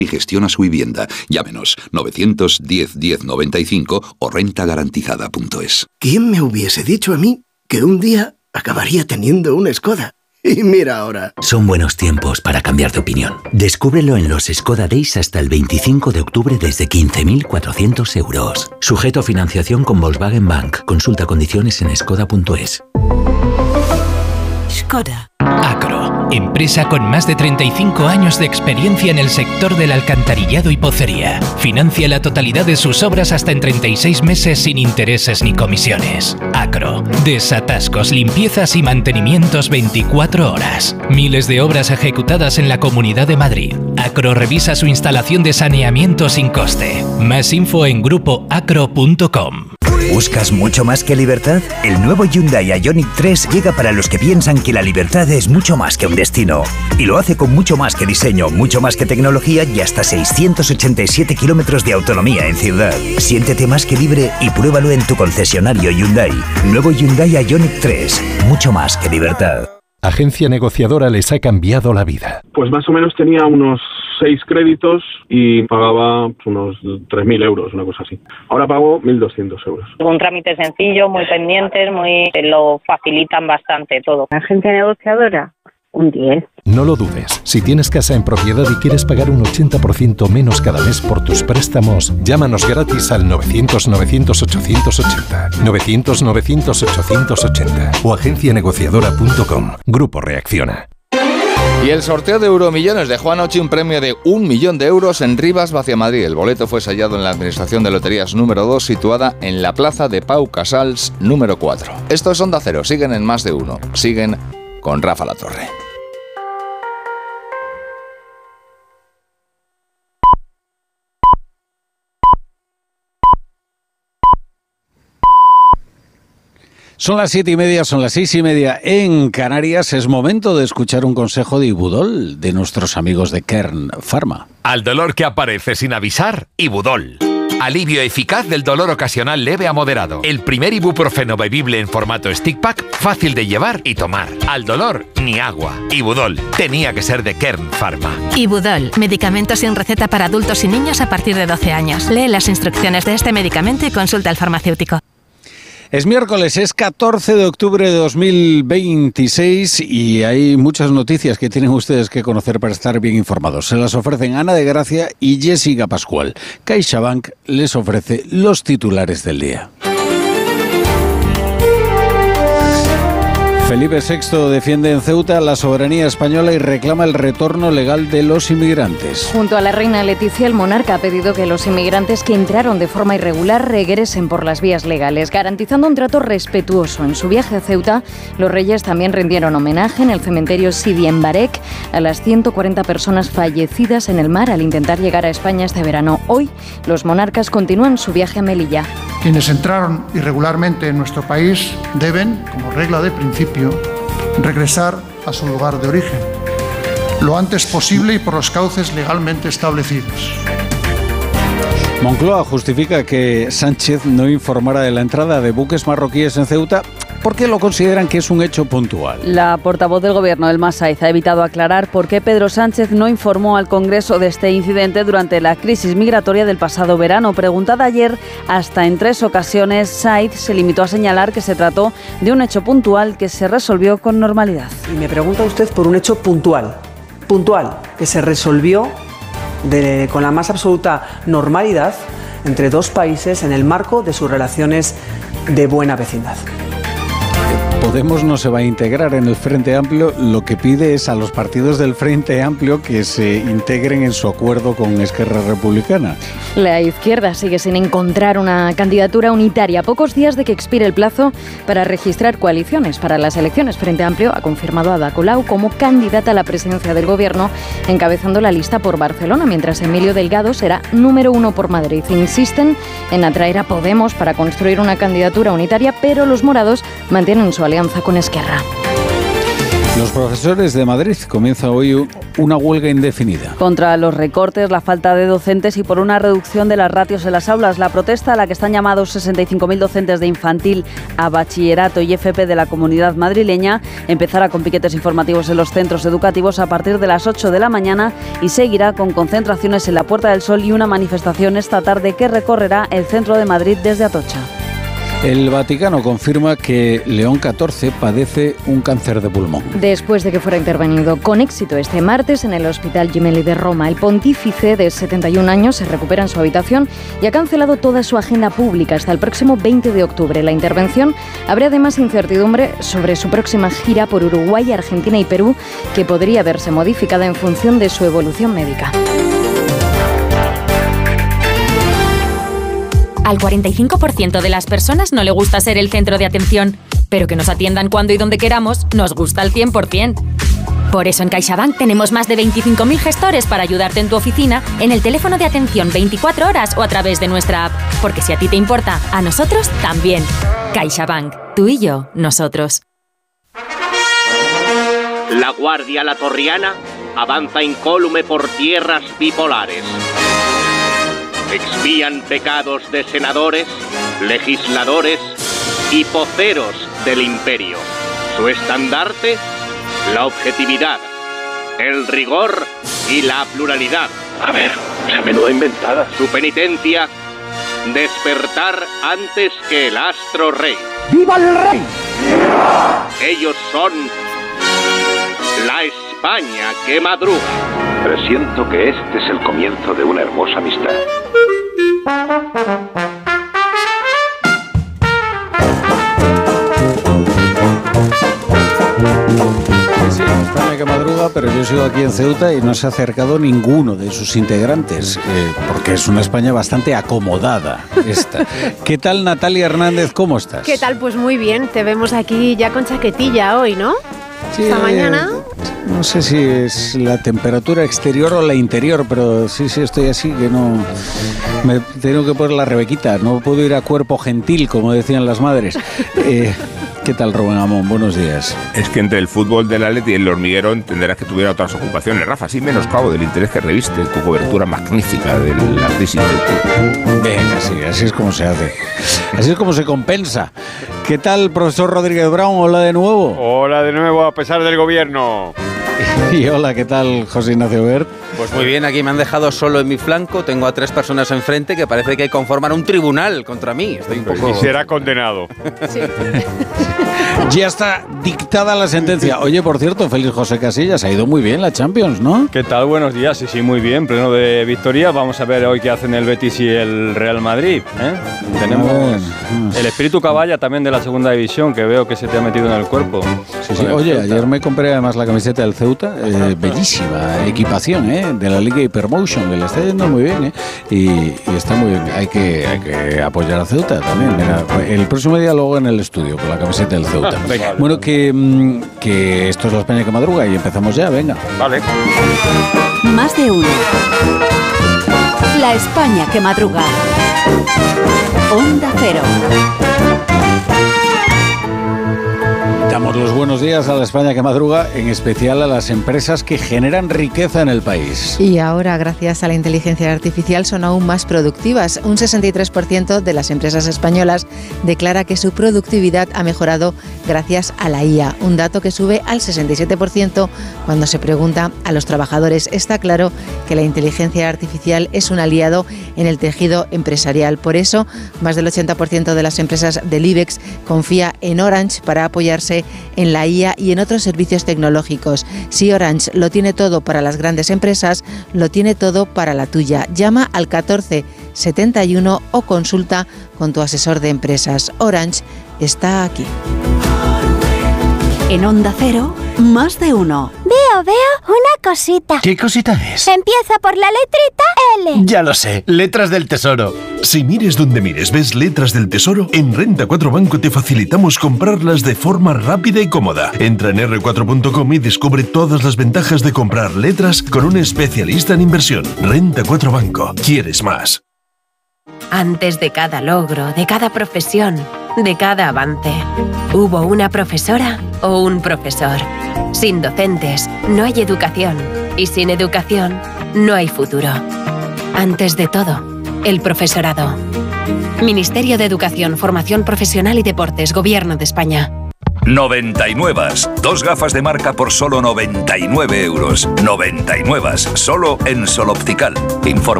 y gestiona su vivienda. Llámenos 910 10 95 o rentagarantizada.es. ¿Quién me hubiese dicho a mí que un día acabaría teniendo una Skoda? Y mira ahora. Son buenos tiempos para cambiar de opinión. Descúbrelo en los Skoda Days hasta el 25 de octubre desde 15.400 euros. Sujeto a financiación con Volkswagen Bank. Consulta condiciones en skoda.es. Skoda. Acro, empresa con más de 35 años de experiencia en el sector del alcantarillado y pocería. Financia la totalidad de sus obras hasta en 36 meses sin intereses ni comisiones. Acro, desatascos, limpiezas y mantenimientos 24 horas. Miles de obras ejecutadas en la Comunidad de Madrid. Acro revisa su instalación de saneamiento sin coste. Más info en grupoacro.com. ¿Buscas mucho más que libertad? El nuevo Hyundai Ioniq 3 llega para los que piensan que la libertad es mucho más que un destino. Y lo hace con mucho más que diseño, mucho más que tecnología y hasta 687 kilómetros de autonomía en ciudad. Siéntete más que libre y pruébalo en tu concesionario Hyundai. Nuevo Hyundai Ioniq 3, mucho más que libertad. Agencia negociadora les ha cambiado la vida. Pues más o menos tenía unos 6 créditos y pagaba unos 3.000 euros, una cosa así. Ahora pago 1.200 euros. Un trámite sencillo, muy pendientes, lo facilitan bastante todo. Agencia negociadora, un 10. No lo dudes. Si tienes casa en propiedad y quieres pagar un 80% menos cada mes por tus préstamos, llámanos gratis al 900-900-880. 900-900-880 o agencianegociadora.com. Grupo Reacciona. Y el sorteo de Euromillones dejó anoche un premio de 1 millón de euros en Rivas Vacia Madrid. El boleto fue sellado en la Administración de Loterías número 2, situada en la Plaza de Pau Casals número 4. Esto es Onda Cero, siguen en Más de Uno. Siguen con Rafa Latorre. Son las 7:30, son las 6:30 en Canarias. Es momento de escuchar un consejo de Ibudol, de nuestros amigos de Kern Pharma. Al dolor que aparece sin avisar, Ibudol. Alivio eficaz del dolor ocasional leve a moderado. El primer ibuprofeno bebible en formato stick pack, fácil de llevar y tomar. Al dolor, ni agua. Ibudol. Tenía que ser de Kern Pharma. Ibudol. Medicamento sin receta para adultos y niños a partir de 12 años. Lee las instrucciones de este medicamento y consulta al farmacéutico. Es miércoles, es 14 de octubre de 2026 y hay muchas noticias que tienen ustedes que conocer para estar bien informados. Se las ofrecen Ana de Gracia y Jessica Pascual. CaixaBank les ofrece los titulares del día. Felipe VI defiende en Ceuta la soberanía española y reclama el retorno legal de los inmigrantes. Junto a la reina Leticia, el monarca ha pedido que los inmigrantes que entraron de forma irregular regresen por las vías legales, garantizando un trato respetuoso. En su viaje a Ceuta, los reyes también rindieron homenaje en el cementerio Sidi en Barek a las 140 personas fallecidas en el mar al intentar llegar a España este verano. Hoy, los monarcas continúan su viaje a Melilla. Quienes entraron irregularmente en nuestro país deben, como regla de principio, regresar a su lugar de origen, lo antes posible y por los cauces legalmente establecidos. Moncloa justifica que Sánchez no informara de la entrada de buques marroquíes en Ceuta porque lo consideran que es un hecho puntual. La portavoz del Gobierno, Elma Saiz, ha evitado aclarar por qué Pedro Sánchez no informó al Congreso de este incidente durante la crisis migratoria del pasado verano. Preguntada ayer hasta en 3 ocasiones, Saiz se limitó a señalar que se trató de un hecho puntual que se resolvió con normalidad. Y me pregunta usted por un hecho puntual, que se resolvió con la más absoluta normalidad entre dos países en el marco de sus relaciones de buena vecindad. Podemos no se va a integrar en el Frente Amplio, lo que pide es a los partidos del Frente Amplio que se integren en su acuerdo con Esquerra Republicana. La izquierda sigue sin encontrar una candidatura unitaria. A pocos días de que expire el plazo para registrar coaliciones para las elecciones, Frente Amplio ha confirmado a Ada Colau como candidata a la presidencia del Gobierno, encabezando la lista por Barcelona, mientras Emilio Delgado será número 1 por Madrid. Insisten en atraer a Podemos para construir una candidatura unitaria, pero los morados mantienen su alianza con Esquerra. Los profesores de Madrid comienza hoy una huelga indefinida. Contra los recortes, la falta de docentes y por una reducción de las ratios en las aulas. La protesta a la que están llamados 65.000 docentes de infantil a bachillerato y FP de la Comunidad madrileña empezará con piquetes informativos en los centros educativos a partir de las 8 de la mañana y seguirá con concentraciones en la Puerta del Sol y una manifestación esta tarde que recorrerá el centro de Madrid desde Atocha. El Vaticano confirma que León XIV padece un cáncer de pulmón. Después de que fuera intervenido con éxito este martes en el Hospital Gemelli de Roma, el pontífice de 71 años se recupera en su habitación y ha cancelado toda su agenda pública hasta el próximo 20 de octubre. La intervención abre además incertidumbre sobre su próxima gira por Uruguay, Argentina y Perú, que podría verse modificada en función de su evolución médica. Al 45% de las personas no le gusta ser el centro de atención, pero que nos atiendan cuando y donde queramos nos gusta al 100%. Por eso en CaixaBank tenemos más de 25.000 gestores para ayudarte en tu oficina, en el teléfono de atención 24 horas o a través de nuestra app. Porque si a ti te importa, a nosotros también. CaixaBank. Tú y yo, nosotros. La Guardia Latorriana avanza incólume por tierras bipolares. Expían pecados de senadores, legisladores y poceros del imperio. Su estandarte, la objetividad, el rigor y la pluralidad. A ver, esa menuda inventada. Su penitencia, despertar antes que el astro rey. ¡Viva el rey! Ellos son la España que madruga. Presiento que este es el comienzo de una hermosa amistad. Sí, España que madruga, pero yo sigo aquí en Ceuta y no se ha acercado ninguno de sus integrantes, porque es una España bastante acomodada esta. ¿Qué tal, Natalia Hernández? ¿Cómo estás? ¿Qué tal? Pues muy bien, te vemos aquí ya con chaquetilla hoy, ¿no? Sí, esta mañana. No sé si es la temperatura exterior o la interior, pero sí estoy así, que no... Me tengo que poner la rebequita, no puedo ir a cuerpo gentil, como decían las madres. ¿Qué tal, Rubén Amón? Buenos días. Es que entre el fútbol del Atleti y el hormiguero entenderás que tuviera otras ocupaciones, Rafa, sin menoscabo del interés que reviste tu cobertura magnífica de la crisis del club. Venga, sí, así es como se hace. Así es como se compensa. ¿Qué tal, profesor Rodríguez Brown? Hola de nuevo. Hola de nuevo, a pesar del gobierno. Y hola, ¿qué tal, José Ignacio Bert? Pues muy bien, aquí me han dejado solo en mi flanco, tengo a 3 personas enfrente que parece que conforman un tribunal contra mí. Estoy un poco... Y será condenado. Sí. Ya está dictada la sentencia. Oye, por cierto, Félix José Casillas, ha ido muy bien la Champions, ¿no? ¿Qué tal? Buenos días, sí, muy bien, pleno de victoria. Vamos a ver hoy qué hacen el Betis y el Real Madrid, ¿eh? Tenemos el espíritu caballa también de la segunda división, que veo que se te ha metido en el cuerpo. Sí. Oye, ayer me compré además la camiseta del Ceuta, bellísima equipación, de la Liga Hypermotion, que le está yendo muy bien, y está muy bien. Hay que apoyar a Ceuta también. Mira, el próximo día luego en el estudio con la camiseta del Ceuta. Venga. Bueno, que esto es la España que madruga y empezamos ya, venga. Vale. Más de uno. La España que madruga. Onda Cero. Damos los buenos días a la España que madruga, en especial a las empresas que generan riqueza en el país. Y ahora, gracias a la inteligencia artificial, son aún más productivas. Un 63% de las empresas españolas declara que su productividad ha mejorado gracias a la IA, un dato que sube al 67% cuando se pregunta a los trabajadores. Está claro que la inteligencia artificial es un aliado en el tejido empresarial. Por eso, más del 80% de las empresas del IBEX confía en Orange para apoyarse en la IA y en otros servicios tecnológicos. Si Orange lo tiene todo para las grandes empresas, lo tiene todo para la tuya. Llama al 1471 o consulta con tu asesor de empresas. Orange está aquí. En Onda Cero, más de uno. Veo una cosita. ¿Qué cosita es? Empieza por la letrita L. Ya lo sé, letras del tesoro. Si mires donde mires, ves letras del tesoro, en Renta 4 Banco te facilitamos comprarlas de forma rápida y cómoda. Entra en r4.com y descubre todas las ventajas de comprar letras con un especialista en inversión. Renta 4 Banco. ¿Quieres más? Antes de cada logro, de cada profesión, de cada avance, hubo una profesora o un profesor. Sin docentes, no hay educación. Y sin educación, no hay futuro. Antes de todo, el profesorado. Ministerio de Educación, Formación Profesional y Deportes, Gobierno de España. 99. 2 gafas de marca por solo 99 euros. 99. Solo en Soloptical. Informa.